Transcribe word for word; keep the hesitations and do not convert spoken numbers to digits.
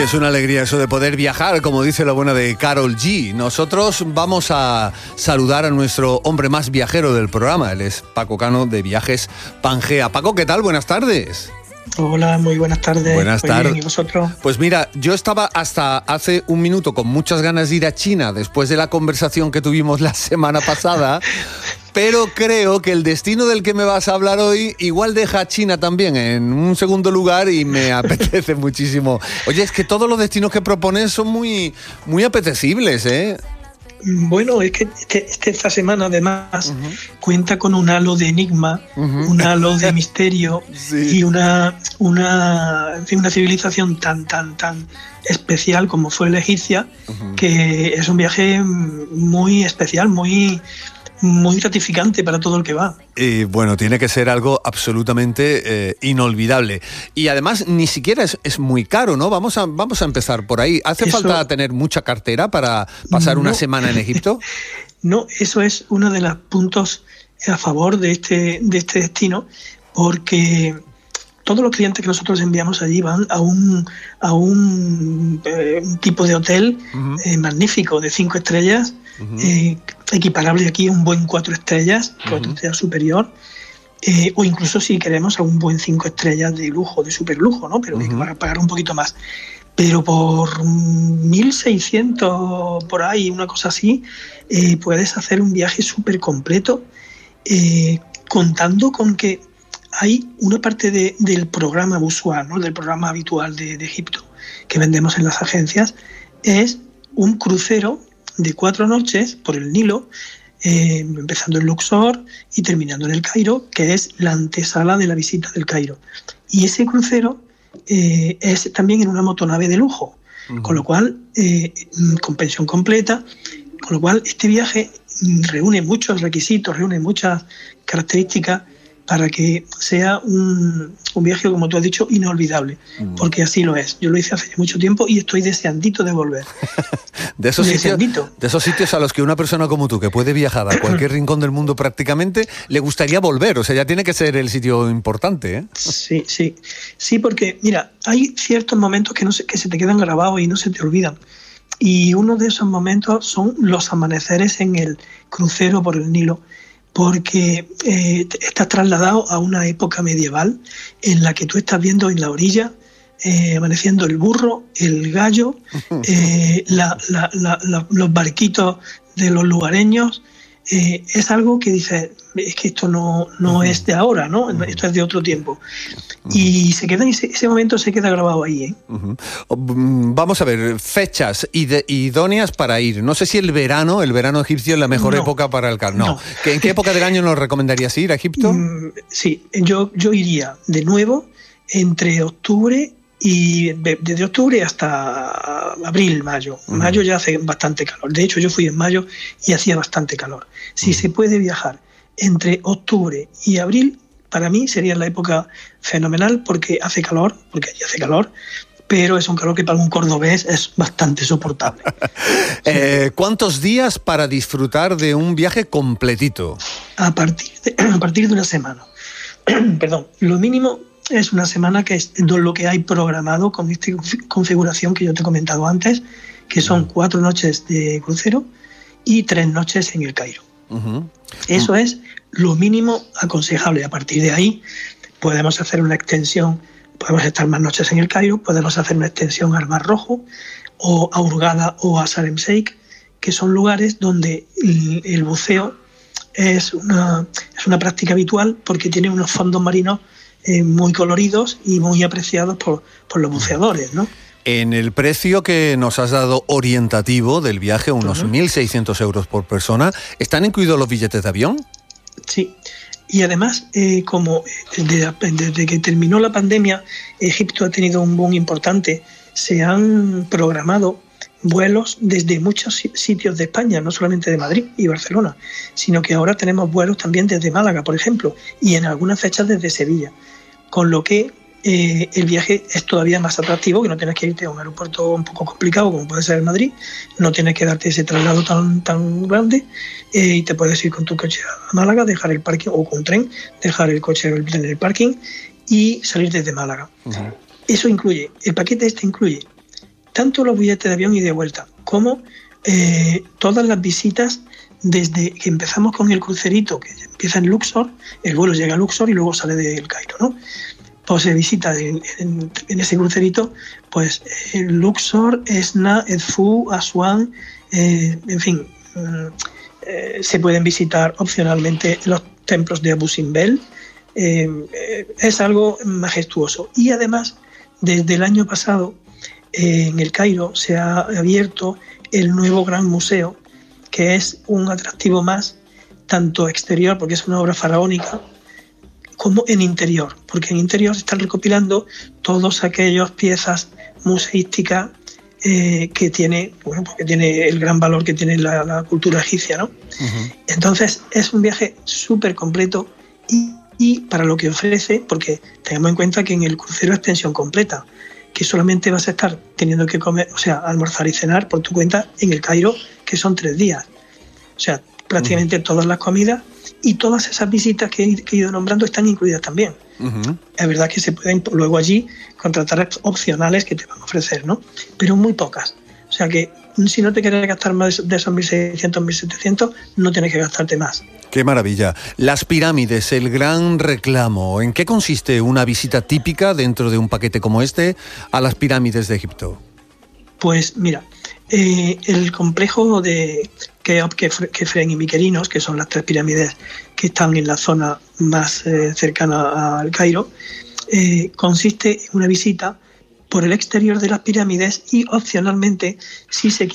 Es una alegría eso de poder viajar, como dice la buena de Karol G. Nosotros vamos a saludar a nuestro hombre más viajero del programa. Él es Paco Cano de Viajes Pangea. Paco, ¿qué tal? Buenas tardes. Hola, muy buenas tardes. Buenas tardes. ¿Y vosotros? Pues mira, yo estaba hasta hace un minuto con muchas ganas de ir a China después de la conversación que tuvimos la semana pasada, pero creo que el destino del que me vas a hablar hoy igual deja a China también en un segundo lugar y me apetece muchísimo. Oye, es que todos los destinos que propones son muy, muy apetecibles, ¿eh? Bueno, es que este, este, esta semana además uh-huh. cuenta con un halo de enigma, uh-huh. un halo de misterio sí. y una, una, en fin, una civilización tan, tan, tan especial como fue la egipcia, uh-huh. que es un viaje muy especial, muy... muy gratificante para todo el que va. Y bueno, tiene que ser algo absolutamente eh, inolvidable. Y además ni siquiera es, es muy caro, ¿no? Vamos a, vamos a empezar por ahí. ¿Hace eso, falta tener mucha cartera para pasar no, una semana en Egipto? No, eso es uno de los puntos a favor de este, de este destino, porque todos los clientes que nosotros enviamos allí van a un, a un, eh, un tipo de hotel uh-huh. eh, magnífico, de cinco estrellas, uh-huh. eh, equiparable aquí a un buen cuatro estrellas, uh-huh. cuatro estrellas superior, eh, o incluso si queremos a un buen cinco estrellas de lujo, de super lujo, ¿no? Pero uh-huh. hay que pagar un poquito más. Pero por mil seiscientos, por ahí, una cosa así, eh, puedes hacer un viaje súper completo, eh, contando con que hay una parte de, del programa usual, ¿no? Del programa habitual de, de Egipto que vendemos en las agencias, es un crucero de cuatro noches por el Nilo, eh, empezando en Luxor y terminando en el Cairo, que es la antesala de la visita del Cairo. Y ese crucero eh, es también en una motonave de lujo, uh-huh. con lo cual, eh, con pensión completa, con lo cual este viaje reúne muchos requisitos, reúne muchas características para que sea un, un viaje, como tú has dicho, inolvidable, mm. porque así lo es. Yo lo hice hace mucho tiempo y estoy deseandito de volver. de, esos sitios, de esos sitios a los que una persona como tú, que puede viajar a cualquier rincón del mundo prácticamente, le gustaría volver. O sea, ya tiene que ser el sitio importante, ¿eh? Sí, sí. Sí, porque, mira, hay ciertos momentos que, no se, que se te quedan grabados y no se te olvidan. Y uno de esos momentos son los amaneceres en el crucero por el Nilo, porque eh, estás trasladado a una época medieval en la que tú estás viendo en la orilla, eh, amaneciendo el burro, el gallo, eh, la, la, la, la, los barquitos de los lugareños. Eh, es algo que dices, es que esto no, no uh-huh. es de ahora, ¿no? Uh-huh. Esto es de otro tiempo. Uh-huh. Y se queda, ese, ese momento se queda grabado ahí, ¿eh? Uh-huh. Vamos a ver, fechas ide- idóneas para ir. No sé si el verano, el verano egipcio es la mejor no. época para el carnaval. No. no. ¿En qué época del año nos recomendarías ir a Egipto? Mm, sí, yo, yo iría de nuevo entre octubre y desde octubre hasta abril, mayo. Uh-huh. Mayo ya hace bastante calor. De hecho, yo fui en mayo y hacía bastante calor. Si uh-huh. se puede viajar entre octubre y abril, para mí sería la época fenomenal porque hace calor, porque allí hace calor, pero es un calor que para un cordobés es bastante soportable. eh, ¿Cuántos días para disfrutar de un viaje completito? A partir de, a partir de una semana. Perdón, lo mínimo es una semana, que es lo que hay programado con esta configuración que yo te he comentado antes, que son cuatro noches de crucero y tres noches en el Cairo. Uh-huh. Eso uh-huh. es lo mínimo aconsejable. A partir de ahí podemos hacer una extensión, podemos estar más noches en el Cairo, podemos hacer una extensión al Mar Rojo o a Hurghada o a Sharm el Sheikh, que son lugares donde el, el buceo es una, es una práctica habitual porque tiene unos fondos marinos Eh, muy coloridos y muy apreciados por, por los buceadores, ¿no? En el precio que nos has dado orientativo del viaje, unos uh-huh. mil seiscientos euros por persona, ¿están incluidos los billetes de avión? Sí, y además, eh, como desde, desde que terminó la pandemia, Egipto ha tenido un boom importante, se han programado vuelos desde muchos sitios de España, no solamente de Madrid y Barcelona, sino que ahora tenemos vuelos también desde Málaga, por ejemplo, y en algunas fechas desde Sevilla. Con lo que eh, el viaje es todavía más atractivo, que no tienes que irte a un aeropuerto un poco complicado como puede ser el Madrid, no tienes que darte ese traslado tan, tan grande eh, y te puedes ir con tu coche a Málaga, dejar el parking, o con tren, dejar el coche en el parking y salir desde Málaga. Uh-huh. Eso incluye, el paquete este incluye tanto los billetes de avión y de vuelta, como eh, todas las visitas desde que empezamos con el crucerito, que empieza en Luxor, el vuelo llega a Luxor y luego sale del Cairo, ¿no? Pues se visita en, en, en ese crucerito, pues eh, Luxor, Esna, Edfu, Asuán, eh, en fin, eh, se pueden visitar opcionalmente los templos de Abu Simbel. Eh, eh, es algo majestuoso. Y además, desde el año pasado, eh, en el Cairo se ha abierto el nuevo Gran Museo, que es un atractivo más, tanto exterior, porque es una obra faraónica, como en interior, porque en interior se están recopilando todas aquellas piezas museísticas eh, que tiene, bueno, porque tiene el gran valor que tiene la, la cultura egipcia, ¿no? Uh-huh. Entonces es un viaje súper completo y, y para lo que ofrece, porque tengamos en cuenta que en el crucero es pensión completa, que solamente vas a estar teniendo que comer, o sea, almorzar y cenar por tu cuenta en el Cairo, que son tres días. O sea, prácticamente uh-huh. todas las comidas y todas esas visitas que he, que he ido nombrando están incluidas también. Uh-huh. Es verdad que se pueden luego allí contratar opcionales que te van a ofrecer, ¿no? Pero muy pocas. O sea que si no te quieres gastar más de esos mil seiscientos, mil setecientos, no tienes que gastarte más. ¡Qué maravilla! Las pirámides, el gran reclamo. ¿En qué consiste una visita típica dentro de un paquete como este a las pirámides de Egipto? Pues mira, eh, el complejo de Keops, Kefren y Miquelinos, que son las tres pirámides que están en la zona más eh, cercana al Cairo, eh, consiste en una visita por el exterior de las pirámides y opcionalmente, si se